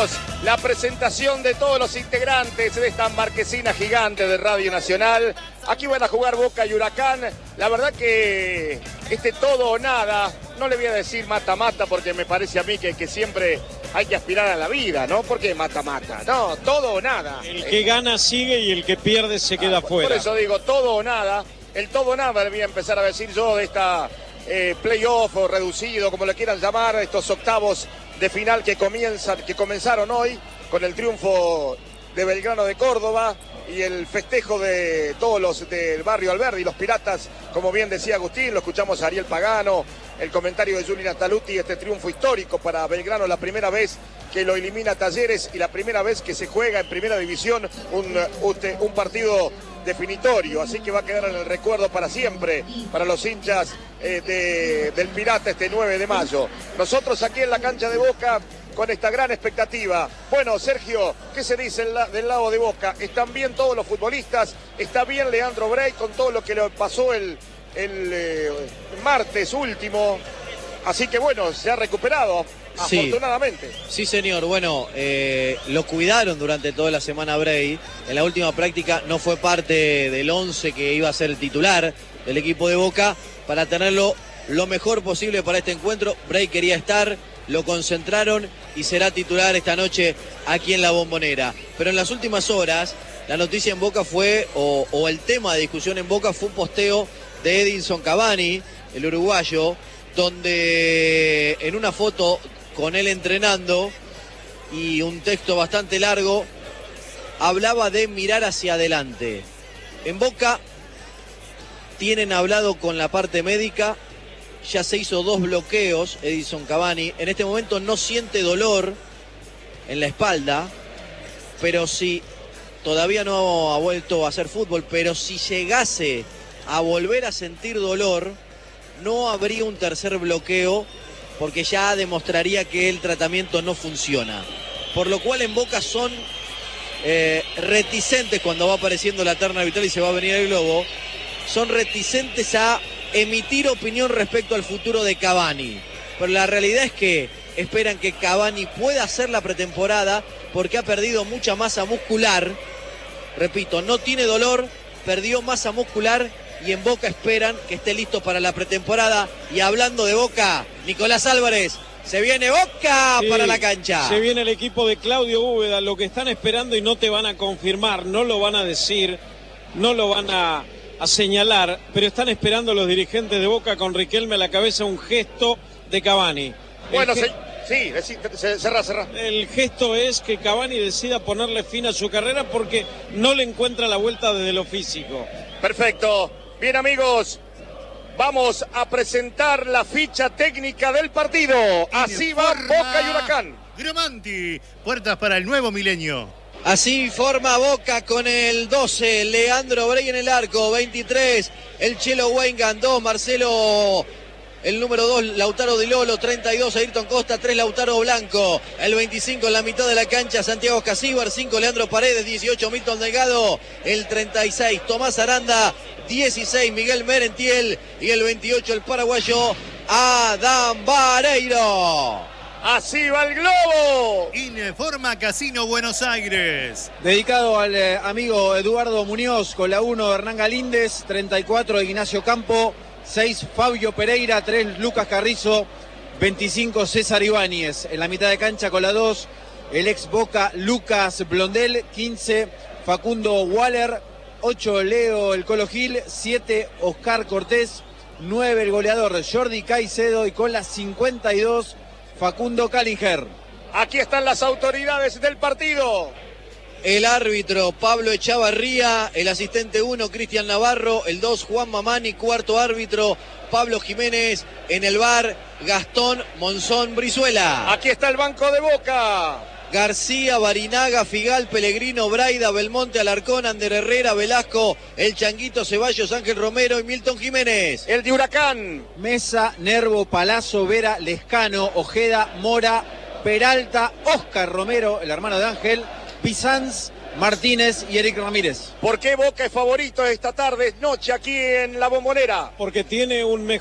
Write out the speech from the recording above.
amigos, la presentación de todos los integrantes de esta marquesina gigante de Radio Nacional. Aquí van a jugar Boca y Huracán. La verdad que todo o nada, no le voy a decir mata-mata porque me parece a mí que siempre hay que aspirar a la vida, ¿no? ¿Por qué mata-mata? No, todo o nada. El que gana sigue y el que pierde se queda fuera. Por eso digo, todo o nada. El todo o nada le voy a empezar a decir yo de esta playoff o reducido, como le quieran llamar, estos octavos de final que comenzaron hoy con el triunfo de Belgrano de Córdoba y el festejo de todos los del barrio Alberdi, los Piratas, como bien decía Agustín, lo escuchamos a Ariel Pagano, el comentario de Juli Nataluti, este triunfo histórico para Belgrano, la primera vez que lo elimina Talleres y la primera vez que se juega en primera división un partido definitorio, así que va a quedar en el recuerdo para siempre para los hinchas del Pirata este 9 de mayo. Nosotros aquí en la cancha de Boca con esta gran expectativa. Bueno, Sergio, ¿qué se dice del lado de Boca? ¿Están bien todos los futbolistas? ¿Está bien Leandro Brey con todo lo que le pasó el martes último? Así que bueno, se ha recuperado. Sí, afortunadamente. Sí, señor. Bueno, lo cuidaron durante toda la semana Brey. En la última práctica no fue parte del 11 que iba a ser el titular del equipo de Boca para tenerlo lo mejor posible para este encuentro. Brey quería estar, lo concentraron y será titular esta noche aquí en la Bombonera. Pero en las últimas horas, la noticia en Boca fue, o el tema de discusión en Boca fue un posteo de Edinson Cavani, el uruguayo, donde en una foto con él entrenando y un texto bastante largo hablaba de mirar hacia adelante. En Boca tienen hablado con la parte médica, ya se hizo 2 bloqueos Edinson Cavani, en este momento no siente dolor en la espalda, pero si todavía no ha vuelto a hacer fútbol, pero si llegase a volver a sentir dolor, no habría un tercer bloqueo porque ya demostraría que el tratamiento no funciona. Por lo cual en Boca son reticentes cuando va apareciendo la terna arbitral y se va a venir el globo, son reticentes a emitir opinión respecto al futuro de Cavani. Pero la realidad es que esperan que Cavani pueda hacer la pretemporada porque ha perdido mucha masa muscular. Repito, no tiene dolor, perdió masa muscular y en Boca esperan que esté listo para la pretemporada. Y hablando de Boca, Nicolás Álvarez, se viene Boca para la cancha. Se viene el equipo de Claudio Úbeda, lo que están esperando y no te van a confirmar, no lo van a decir, no lo van a señalar, pero están esperando los dirigentes de Boca con Riquelme a la cabeza un gesto de Cavani. Bueno, cerrá. El gesto es que Cavani decida ponerle fin a su carrera porque no le encuentra la vuelta desde lo físico. Perfecto. Bien, amigos, vamos a presentar la ficha técnica del partido. Así va Boca y Huracán. Gramanti, puertas para el nuevo milenio. Así forma Boca con el 12, Leandro Brey en el arco, 23, el Chelo Weingand, 2, Marcelo, el número 2, Lautaro Di Lolo, 32, Ayrton Costa, 3, Lautaro Blanco, el 25 en la mitad de la cancha, Santiago Casíbar, 5, Leandro Paredes, 18, Milton Delgado, el 36, Tomás Aranda, 16, Miguel Merentiel y el 28, el paraguayo Adam Vareiro. Así va el globo. Informa Casino Buenos Aires. Dedicado al amigo Eduardo Muñoz con la 1, Hernán Galíndez, 34, Ignacio Campo, 6, Fabio Pereira, 3, Lucas Carrizo, 25, César Ibáñez. En la mitad de cancha con la 2, el ex Boca Lucas Blondel, 15, Facundo Waller, 8, Leo El Colo Gil, 7, Oscar Cortés, 9, el goleador Jordi Caicedo y con la 52, Facundo Calinger. Aquí están las autoridades del partido. El árbitro Pablo Echavarría, el asistente 1 Cristian Navarro, el 2 Juan Mamani, cuarto árbitro Pablo Jiménez, en el VAR Gastón Monzón Brizuela. Aquí está el banco de Boca. García, Barinaga, Figal, Pellegrino, Braida, Belmonte, Alarcón, Ander Herrera, Velasco, el Changuito Ceballos, Ángel Romero y Milton Jiménez. El de Huracán. Mesa, Nervo, Palazzo, Vera, Lescano, Ojeda, Mora, Peralta, Oscar Romero, el hermano de Ángel, Pizanz, Martínez y Eric Ramírez. ¿Por qué Boca es favorito esta tarde, noche aquí en la Bombonera? Porque tiene un mejor